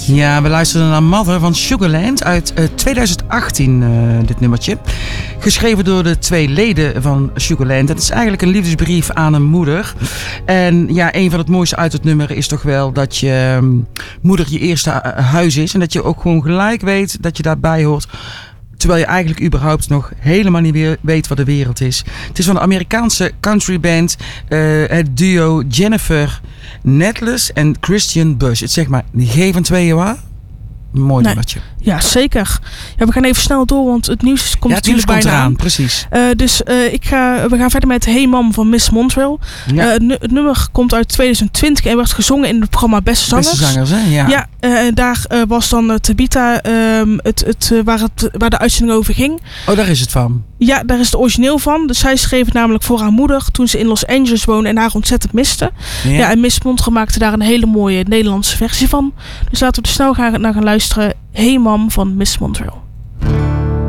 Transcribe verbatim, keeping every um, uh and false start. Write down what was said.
liedje. Ja, we luisterden naar Mother van Sugarland uit uh, twintig achttien, uh, dit nummertje. Geschreven door de twee leden van Sugarland. Het is eigenlijk een liefdesbrief aan een moeder. En ja, een van het mooiste uit het nummer is toch wel dat je um, moeder je eerste huis is. En dat je ook gewoon gelijk weet dat je daarbij hoort. Terwijl je eigenlijk überhaupt nog helemaal niet meer weet wat de wereld is. Het is van de Amerikaanse countryband, uh, het duo Jennifer Nettles en Christian Bush. Het zeg maar, die geven tweeën waar? Mooi nee. nummertje. Ja, zeker. Ja, we gaan even snel door, want het nieuws komt ja, het natuurlijk nieuws bijna komt eraan. aan. Precies. Uh, dus uh, ik ga, we gaan verder met Hey Mam van Miss Montreal. Ja. Uh, het, nu, het nummer komt uit twintig twintig en werd gezongen in het programma Beste Zangers. Beste Zangers, hè? Ja. Ja, uh, en daar uh, was dan uh, Tabitha um, het, het, uh, waar, het, waar de uitzending over ging. Oh, daar is het van. Ja, daar is het origineel van. Dus zij schreef het namelijk voor haar moeder toen ze in Los Angeles woonde en haar ontzettend miste. Ja, ja en Miss Montreal maakte daar een hele mooie Nederlandse versie van. Dus laten we er snel gaan, naar gaan luisteren. Hey Mam van Miss Montreal.